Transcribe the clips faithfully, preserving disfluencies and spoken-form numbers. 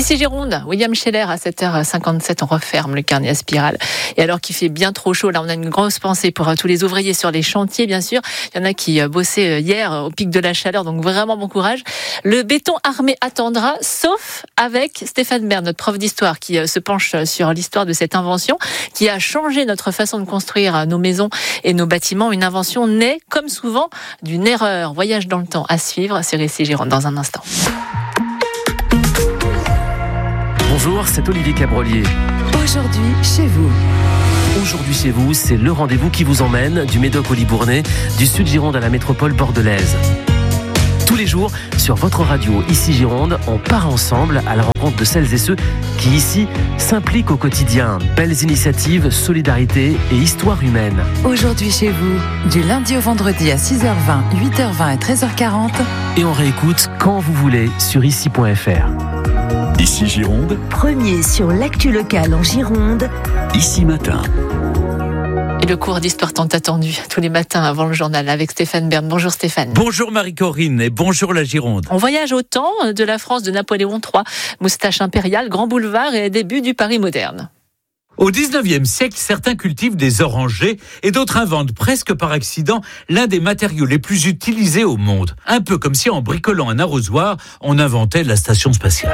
Ici Gironde, William Scheller à sept heures cinquante-sept, on referme le carnet à spirale. Et alors qu'il fait bien trop chaud, là on a une grosse pensée pour tous les ouvriers sur les chantiers, bien sûr. Il y en a qui bossaient hier au pic de la chaleur, donc vraiment bon courage. Le béton armé attendra, sauf avec Stéphane Bern, notre prof d'histoire, qui se penche sur l'histoire de cette invention, qui a changé notre façon de construire nos maisons et nos bâtiments. Une invention née, comme souvent, d'une erreur. Voyage dans le temps à suivre sur Ici Gironde dans un instant. Bonjour, c'est Olivier Cabrolier. Aujourd'hui, chez vous. Aujourd'hui chez vous, c'est le rendez-vous qui vous emmène du Médoc au Libournais, du Sud Gironde à la métropole bordelaise. Tous les jours, sur votre radio Ici Gironde, on part ensemble à la rencontre de celles et ceux qui ici s'impliquent au quotidien. Belles initiatives, solidarité et histoire humaine. Aujourd'hui chez vous, du lundi au vendredi à six heures vingt, huit heures vingt et treize heures quarante. Et on réécoute quand vous voulez sur ici point f r. Ici Gironde, premier sur l'actu locale en Gironde, Ici Matin. Et le cours d'histoire tant attendu tous les matins avant le journal avec Stéphane Bern. Bonjour Stéphane. Bonjour Marie-Corinne et bonjour la Gironde. On voyage au temps de la France de Napoléon trois, moustache impériale, grand boulevard et début du Paris moderne. Au dix-neuvième siècle, certains cultivent des orangers et d'autres inventent presque par accident l'un des matériaux les plus utilisés au monde. Un peu comme si en bricolant un arrosoir, on inventait la station spatiale.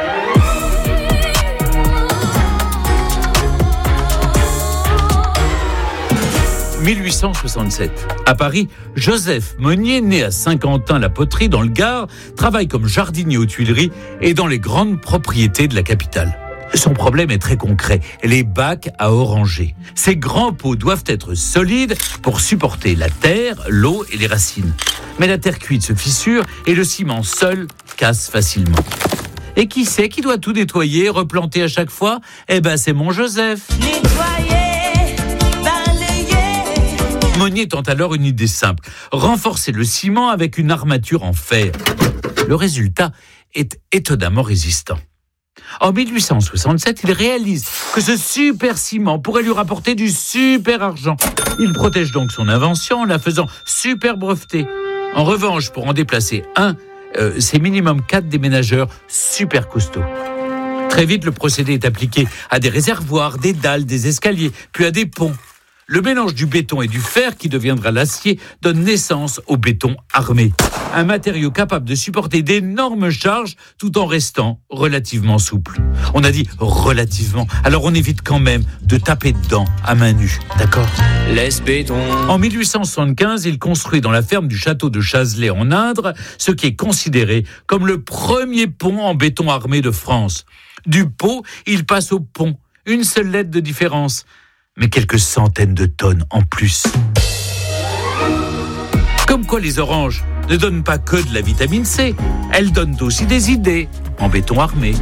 mille huit cent soixante-sept. À Paris, Joseph Monnier, né à Saint-Quentin-la-Poterie dans le Gard, travaille comme jardinier aux Tuileries et dans les grandes propriétés de la capitale. Son problème est très concret, les bacs à oranger. Ces grands pots doivent être solides pour supporter la terre, l'eau et les racines. Mais la terre cuite se fissure et le ciment seul casse facilement. Et qui c'est qui doit tout nettoyer, replanter à chaque fois ? Eh ben c'est mon Joseph. Nettoyer, balayer. Monnier tente alors une idée simple, renforcer le ciment avec une armature en fer. Le résultat est étonnamment résistant. En mille huit cent soixante-sept, il réalise que ce super ciment pourrait lui rapporter du super argent. Il protège donc son invention en la faisant super brevetée. En revanche, pour en déplacer un, euh, c'est minimum quatre déménageurs super costauds. Très vite, le procédé est appliqué à des réservoirs, des dalles, des escaliers, puis à des ponts. Le mélange du béton et du fer, qui deviendra l'acier, donne naissance au béton armé. Un matériau capable de supporter d'énormes charges tout en restant relativement souple. On a dit relativement, alors on évite quand même de taper dedans à main nue, d'accord ? Laisse béton. En mille huit cent soixante-quinze, il construit dans la ferme du château de Chazelet en Indre ce qui est considéré comme le premier pont en béton armé de France. Du pot, il passe au pont. Une seule lettre de différence. Mais quelques centaines de tonnes en plus. Comme quoi les oranges ne donnent pas que de la vitamine C, elles donnent aussi des idées en béton armé.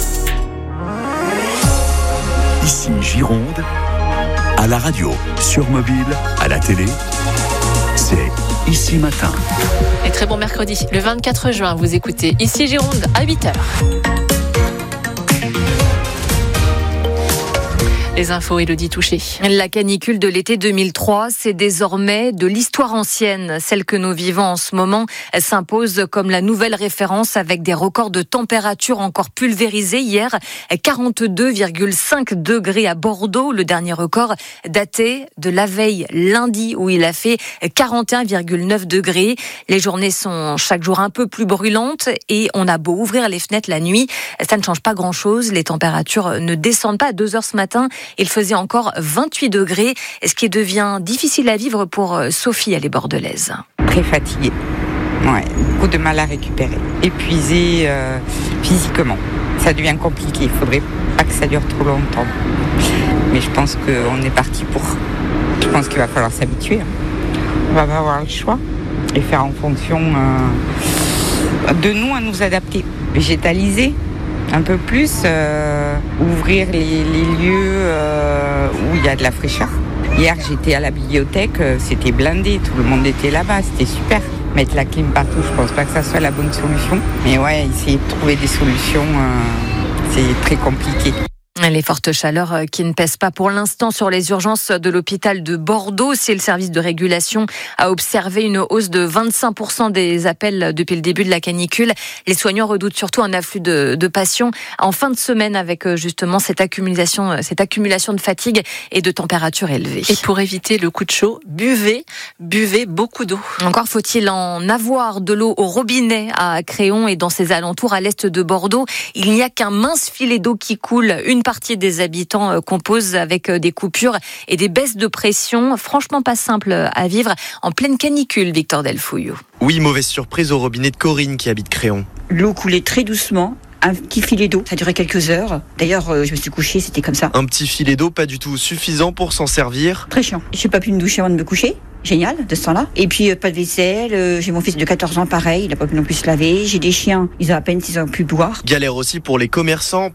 Ici Gironde, à la radio, sur mobile, à la télé, c'est Ici Matin. Et très bon mercredi, le vingt-quatre juin, vous écoutez Ici Gironde à huit heures. Les infos, Élodie Touché. La canicule de l'été deux mille trois, c'est désormais de l'histoire ancienne. Celle que nous vivons en ce moment s'impose comme la nouvelle référence avec des records de température encore pulvérisés. Hier, quarante-deux virgule cinq degrés à Bordeaux. Le dernier record daté de la veille lundi où il a fait quarante et un virgule neuf degrés. Les journées sont chaque jour un peu plus brûlantes et on a beau ouvrir les fenêtres la nuit, ça ne change pas grand-chose. Les températures ne descendent pas à deux heures ce matin. Il faisait encore vingt-huit degrés, ce qui devient difficile à vivre pour Sophie, elle est bordelaise. Très fatiguée, ouais, beaucoup de mal à récupérer, épuisée euh, physiquement. Ça devient compliqué, il ne faudrait pas que ça dure trop longtemps. Mais je pense qu'on est parti pour. Je pense qu'il va falloir s'habituer. On va pas avoir le choix et faire en fonction euh, de nous à nous adapter. Végétaliser un peu plus, euh, ouvrir les, les lieux euh, où il y a de la fraîcheur. Hier, j'étais à la bibliothèque, euh, c'était blindé, tout le monde était là-bas, c'était super. Mettre la clim partout, je pense pas que ça soit la bonne solution. Mais ouais, essayer de trouver des solutions, euh, c'est très compliqué. Les fortes chaleurs qui ne pèsent pas pour l'instant sur les urgences de l'hôpital de Bordeaux. Si le service de régulation a observé une hausse de vingt-cinq pour cent des appels depuis le début de la canicule, les soignants redoutent surtout un afflux de, de patients en fin de semaine avec justement cette accumulation, cette accumulation de fatigue et de température élevée. Et pour éviter le coup de chaud, buvez, buvez beaucoup d'eau. Encore faut-il en avoir de l'eau au robinet à Créon et dans ses alentours à l'est de Bordeaux. Il n'y a qu'un mince filet d'eau qui coule. Une partie des habitants composent avec des coupures et des baisses de pression. Franchement pas simple à vivre en pleine canicule, Victor Delfouillou. Oui, mauvaise surprise au robinet de Corinne qui habite Créon. L'eau coulait très doucement. Un petit filet d'eau, ça a duré quelques heures. D'ailleurs, euh, je me suis couchée, c'était comme ça. Un petit filet d'eau, pas du tout suffisant pour s'en servir. Très chiant. J'ai pas pu me doucher avant de me coucher. Génial, de ce temps-là. Et puis, euh, pas de vaisselle. Euh, j'ai mon fils de quatorze ans, pareil. Il a pas pu non plus se laver. J'ai des chiens, ils ont à peine s'ils ont pu boire. Galère aussi pour les commerçants.